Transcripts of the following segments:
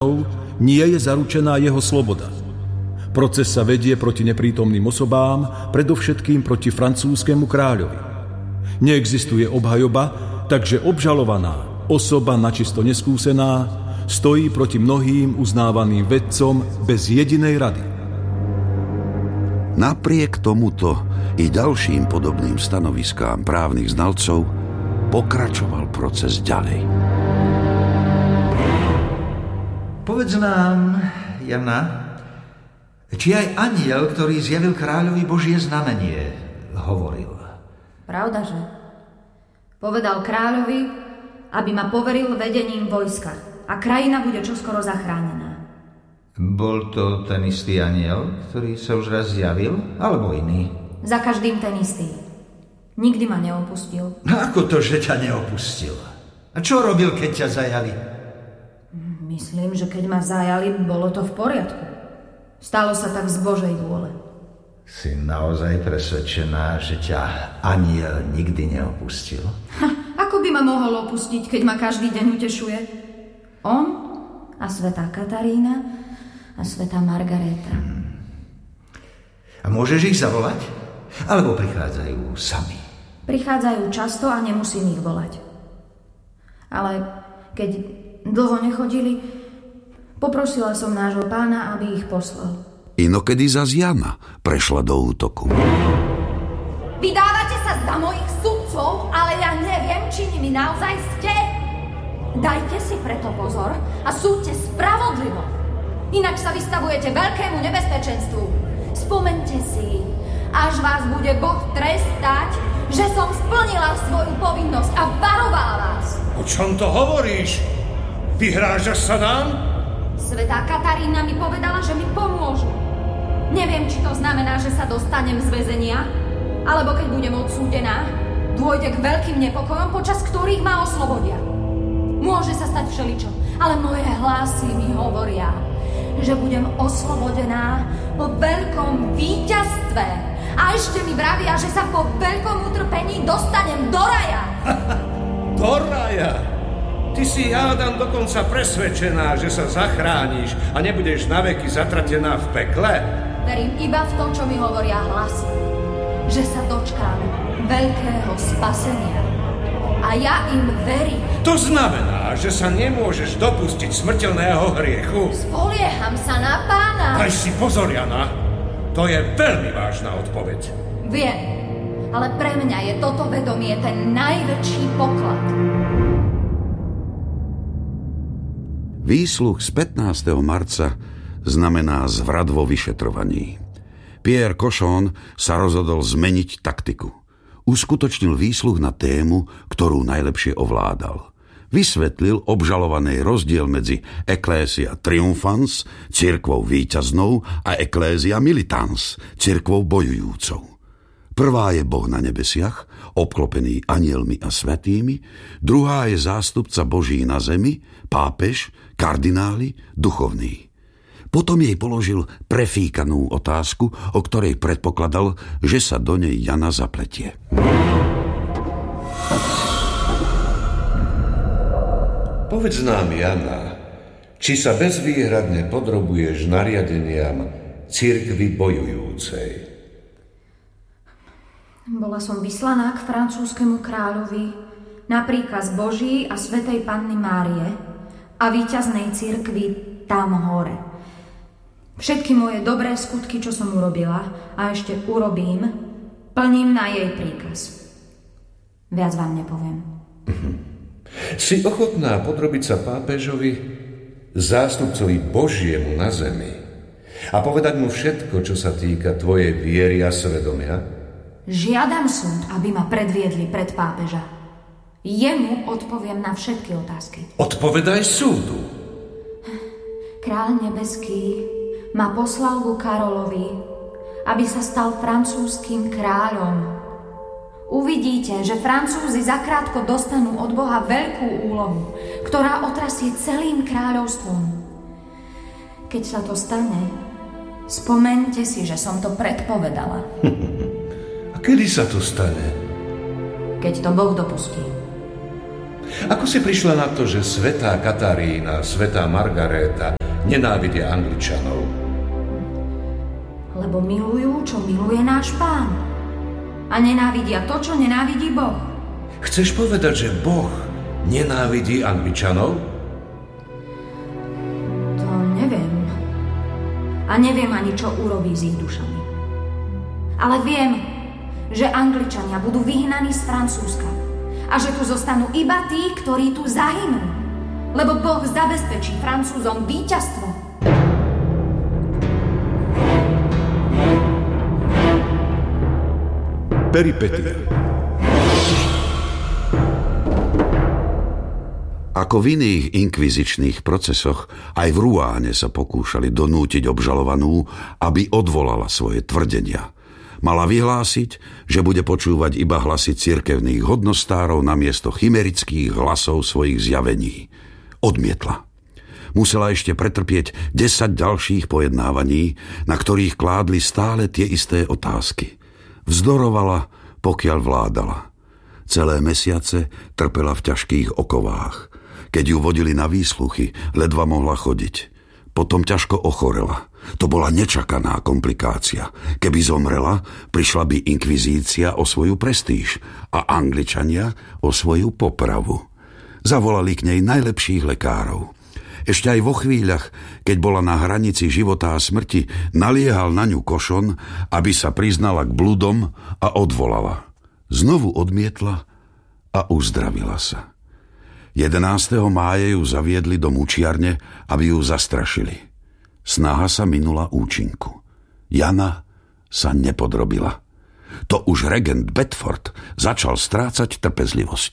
kráľov, nie je zaručená jeho sloboda. Proces sa vedie proti neprítomným osobám, predovšetkým proti francúzskému kráľovi. Neexistuje obhajoba, takže obžalovaná osoba načisto neskúsená stojí proti mnohým uznávaným vedcom bez jedinej rady. Napriek tomuto i ďalším podobným stanoviskám právnych znalcov pokračoval proces ďalej. Povedz nám, Jana, či aj anjel, ktorý zjavil kráľovi Božie znamenie, hovoril. Pravdaže. Povedal kráľovi, aby ma poveril vedením vojska a krajina bude čoskoro zachránená. Bol to ten istý anjel, ktorý sa už raz zjavil, alebo iný? Za každým ten istý. Nikdy ma neopustil. Ako to, že ťa neopustil? A čo robil, keď ťa zajali? Myslím, že keď ma zajali, bolo to v poriadku. Stalo sa tak z Božej vôle. Si naozaj presvedčená, že ťa anjel nikdy neopustil? Ako by ma mohol opustiť, keď ma každý deň utešuje? On a svätá Katarína a svätá Margaréta. A môžeš ich zavolať? Alebo prichádzajú sami? Prichádzajú často a nemusím ich volať. Ale keď dlho nechodili, poprosila som nášho pána, aby ich poslal. Inokedy zas Jana prešla do útoku. Vydávate sa za mojich sudcov, ale ja neviem, či nimi naozaj ste. Dajte si preto pozor a súďte spravodlivo. Inak sa vystavujete veľkému nebezpečenstvu. Spomeňte si, až vás bude Boh trestať, že som splnila svoju povinnosť a varovala vás. O čom to hovoríš? Vyhrážaš sa nám? Svätá Katarína mi povedala, že mi pomôžu. Neviem, či to znamená, že sa dostanem z väzenia, alebo keď budem odsúdená, dôjde k veľkým nepokojom, počas ktorých ma oslobodia. Môže sa stať všeličo, ale moje hlasy mi hovoria, že budem oslobodená po veľkom víťazstve. A ešte mi vravia, že sa po veľkom utrpení dostanem do raja. Do raja? Ty si, hádam, dokonca presvedčená, že sa zachrániš a nebudeš naveky zatratená v pekle? Verím iba v to, čo mi hovoria hlasy. Že sa dočkám veľkého spasenia. A ja im verím. To znamená, že sa nemôžeš dopustiť smrteľného hriechu? Spolieham sa na pána. Daj si pozor, Jana. To je veľmi vážna odpoveď. Viem, ale pre mňa je toto vedomie ten najväčší poklad. Výsluh z 15. marca znamená zvrat vo vyšetrovaní. Pierre Cochon sa rozhodol zmeniť taktiku. Uskutočnil výsluh na tému, ktorú najlepšie ovládal. Vysvetlil obžalovanej rozdiel medzi Ecclesia Triumphans, cirkvou víťaznou, a Ecclesia Militans, cirkvou bojujúcou. Prvá je Boh na nebesiach, obklopený anielmi a svätými, druhá je zástupca Boží na zemi, pápež, kardináli, duchovní. Potom jej položil prefíkanú otázku, o ktorej predpokladal, že sa do nej Jana zapletie. Povedz nám, Jana, či sa bezvýhradne podrobuješ nariadeniam cirkvi bojujúcej. Bola som vyslaná k francúzskému kráľovi na príkaz Boží a svätej Panny Márie a víťaznej cirkvi tam hore. Všetky moje dobré skutky, čo som urobila a ešte urobím, plním na jej príkaz. Viac vám nepoviem. Si ochotná podrobiť sa pápežovi, zástupcovi Božiemu na zemi, a povedať mu všetko, čo sa týka tvojej viery a svedomia? Žiadam súd, aby ma predviedli pred pápeža. Jemu odpoviem na všetky otázky. Odpovedaj súdu. Kráľ nebeský ma poslal ku Karolovi, aby sa stal francúzským kráľom. Uvidíte, že Francúzi zakrátko dostanú od Boha veľkú úlohu, ktorá otrasie celým kráľovstvom. Keď sa to stane, spomeňte si, že som to predpovedala. A kedy sa to stane? Keď to Boh dopustí. Ako si prišla na to, že svätá Katarína, svätá Margaréta nenávidia Angličanov? Lebo milujú, čo miluje náš Pán. A nenávidia to, čo nenávidí Boh. Chceš povedať, že Boh nenávidí Angličanov? To neviem. A neviem ani, čo urobí s ich dušami. Ale viem, že Angličania budú vyhnaní z Francúzska. A že tu zostanú iba tí, ktorí tu zahynú. Lebo Boh zabezpečí Francúzom víťazstvo. Peripetia. Ako v iných inkvizičných procesoch, aj v Ruáne sa pokúšali donútiť obžalovanú, aby odvolala svoje tvrdenia. Mala vyhlásiť, že bude počúvať iba hlasy cirkevných hodnostárov namiesto chimerických hlasov svojich zjavení. Odmietla. Musela ešte pretrpieť 10 ďalších pojednávaní, na ktorých kládli stále tie isté otázky. Vzdorovala, pokiaľ vládala. Celé mesiace trpela v ťažkých okovách. Keď ju vodili na výsluchy, ledva mohla chodiť. Potom ťažko ochorela. To bola nečakaná komplikácia. Keby zomrela, prišla by inkvizícia o svoju prestíž a Angličania o svoju popravu. Zavolali k nej najlepších lekárov. Ešte aj vo chvíľach, keď bola na hranici života a smrti, naliehal na ňu Cochon, aby sa priznala k bludom a odvolala. Znovu odmietla a uzdravila sa. 11. mája ju zaviedli do mučiarne, aby ju zastrašili. Snaha sa minula účinku. Jana sa nepodrobila. To už regent Bedford začal strácať trpezlivosť.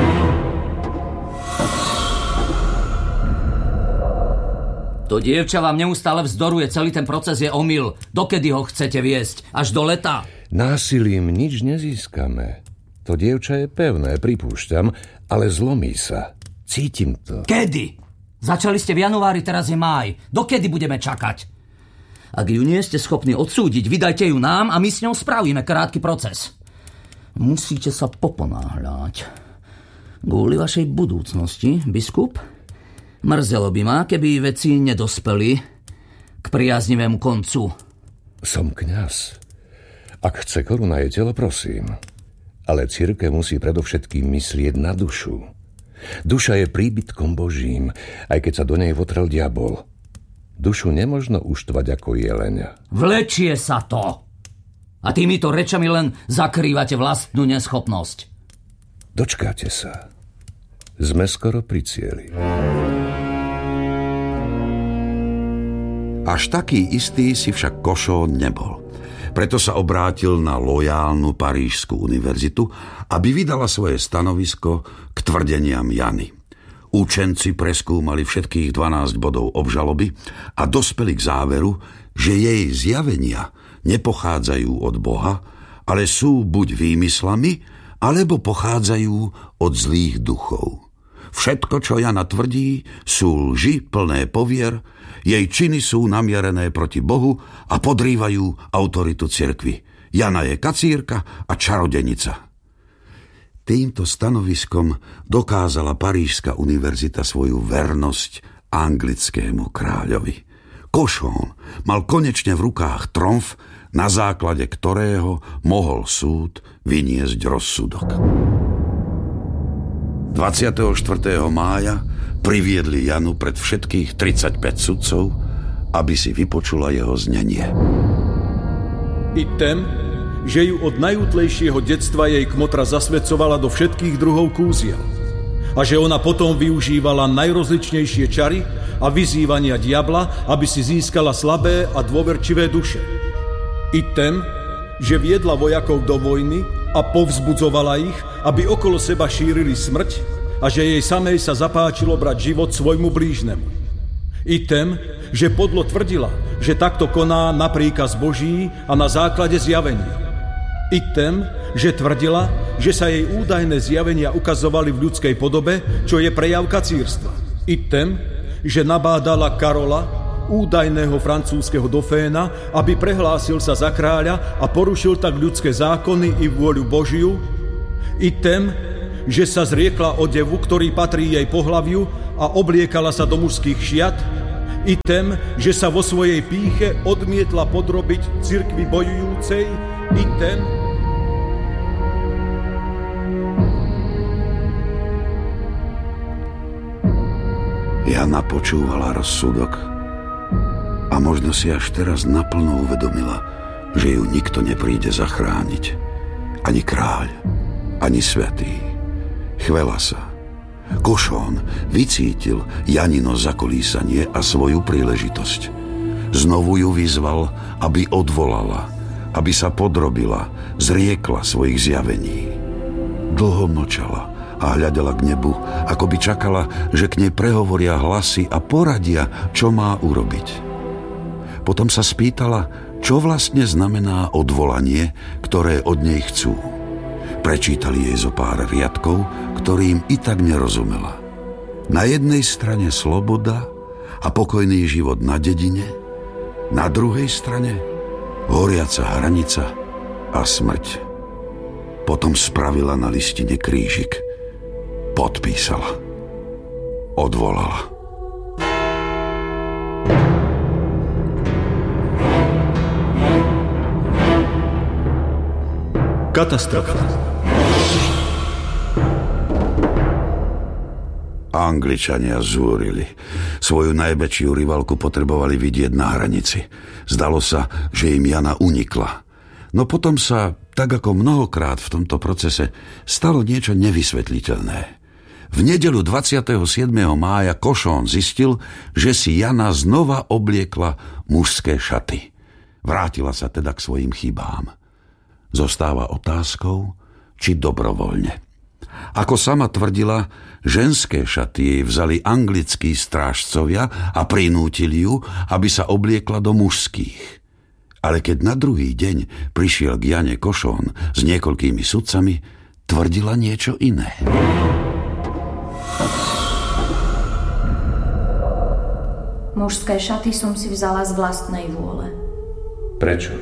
To dievča vám neustále vzdoruje, celý ten proces je omyl. Dokedy ho chcete viesť? Až do leta? Násilím nič nezískame. To dievča je pevné, pripúšťam, ale zlomí sa. Cítim to. Kedy? Začali ste v januári, teraz je máj. Dokedy budeme čakať? Ak ju nie ste schopní odsúdiť, vydajte ju nám a my s ňou spravíme krátky proces. Musíte sa poponáhľať. Kvôli vašej budúcnosti, biskup? Mrzelo by ma, keby veci nedospeli k priaznivému koncu. Som kňaz. Ak chce koruna jej telo, prosím. Ale cirkev musí predovšetkým myslieť na dušu. Duša je príbytkom Božím, aj keď sa do nej votrel diabol. Dušu nemožno uštvať ako jeleň. Vlečie sa to. A týmito rečami len zakrývate vlastnú neschopnosť. Dočkáte sa. Sme skoro pri cieli. Až taký istý si však Cochon nebol. Preto sa obrátil na lojálnu Parížskú univerzitu, aby vydala svoje stanovisko k tvrdeniam Jany. Učenci preskúmali všetkých 12 bodov obžaloby a dospeli k záveru, že jej zjavenia nepochádzajú od Boha, ale sú buď výmyslami, alebo pochádzajú od zlých duchov. Všetko, čo Jana tvrdí, sú lži plné povier, jej činy sú namierené proti Bohu a podrývajú autoritu cirkvi. Jana je kacírka a čarodenica. Týmto stanoviskom dokázala Parížska univerzita svoju vernosť anglickému kráľovi. Cochon mal konečne v rukách tromf, na základe ktorého mohol súd vyniesť rozsudok. 24. mája priviedli Janu pred všetkých 35 sudcov, aby si vypočula jeho znenie. I ten, že ju od najútlejšieho detstva jej kmotra zasvedcovala do všetkých druhov kúziel a že ona potom využívala najrozličnejšie čary a vyzývania diabla, aby si získala slabé a dôverčivé duše. I ten, že viedla vojakov do vojny a povzbudzovala ich, aby okolo seba šírili smrť a že jej samej sa zapáčilo brať život svojmu blížnemu. I ten, že podlo tvrdila, že takto koná na príkaz Boží a na základe zjavenia. I ten, že tvrdila, že sa jej údajné zjavenia ukazovali v ľudskej podobe, čo je prejav kacírstva. I ten, že nabádala Karola, údajného francúzskeho doféna, aby prehlásil sa za kráľa a porušil tak ľudské zákony i vôľu Božiu. I ten, že sa zriekla odevu, ktorý patrí jej pohlaviu a obliekala sa do mužských šiat, i tem, že sa vo svojej pýche odmietla podrobiť cirkvi bojujúcej, i ten, Jana počúvala rozsudok a možno si až teraz naplno uvedomila, že ju nikto nepríde zachrániť. Ani kráľ, ani svätý. Chvela sa. Košón vycítil Janino zakolísanie a svoju príležitosť. Znovu ju vyzval, aby odvolala, aby sa podrobila, zriekla svojich zjavení. Dlho mlčala a hľadela k nebu, ako by čakala, že k nej prehovoria hlasy a poradia, čo má urobiť. Potom sa spýtala, čo vlastne znamená odvolanie, ktoré od nej chcú. Prečítali jej zo pár riadkov, ktorým i tak nerozumela. Na jednej strane sloboda a pokojný život na dedine, na druhej strane horiaca hranica a smrť. Potom spravila na listine krížik. Podpísala. Odvolala. Katastrofa. Angličania zúrili. Svoju najväčšiu rivalku potrebovali vidieť na hranici. Zdalo sa, že im Jana unikla. No potom sa, tak ako mnohokrát v tomto procese, stalo niečo nevysvetliteľné. V nedeľu 27. mája Košón zistil, že si Jana znova obliekla mužské šaty. Vrátila sa teda k svojim chybám. Zostáva otázkou, či dobrovoľne. Ako sama tvrdila, ženské šaty jej vzali anglickí strážcovia a prinútili ju, aby sa obliekla do mužských. Ale keď na druhý deň prišiel k Jane Košón s niekoľkými sudcami, tvrdila niečo iné. Mužské šaty som si vzala z vlastnej vôle. Prečo?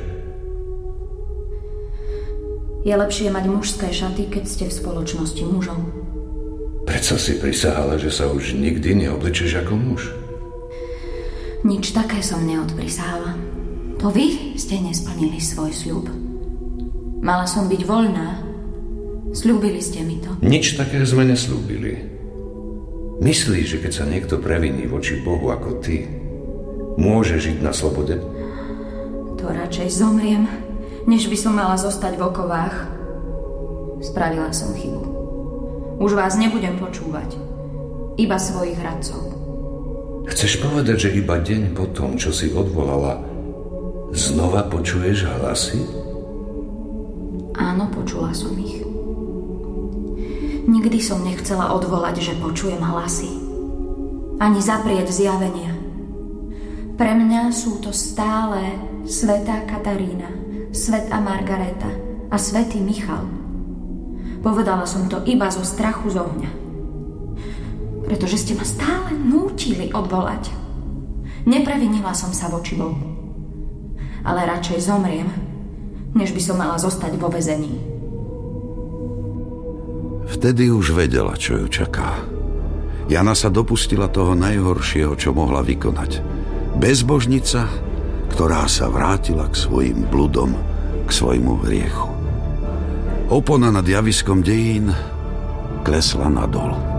Je lepšie mať mužské šaty, keď ste v spoločnosti mužov. Prečo si prisahala, že sa už nikdy neoblečeš ako muž? Nič také som neodprisahala. To vy ste nesplnili svoj sľub. Mala som byť voľná. Sľúbili ste mi to. Nič také sme nesľúbili. Myslíš, že keď sa niekto previní voči Bohu ako ty, môže žiť na slobode? To radšej zomriem, než by som mala zostať v okovách. Spravila som chybu. Už vás nebudem počúvať. Iba svojich radcov. Chceš povedať, že iba deň po tom, čo si odvolala, znova počuješ hlasy? Áno, počula som ich. Nikdy som nechcela odvolať, že počujem hlasy. Ani zaprieť zjavenia. Pre mňa sú to stále svätá Katarína, svätá Margareta a svätý Michal. Povedala som to iba zo strachu z ohňa. Pretože ste ma stále nútili odvolať. Neprevinila som sa voči Bohu. Ale radšej zomriem, než by som mala zostať vo väzení. Vtedy už vedela, čo ju čaká. Jana sa dopustila toho najhoršieho, čo mohla vykonať. Bezbožnica, ktorá sa vrátila k svojim bludom, k svojmu hriechu. Opona nad javiskom dejín klesla nadol.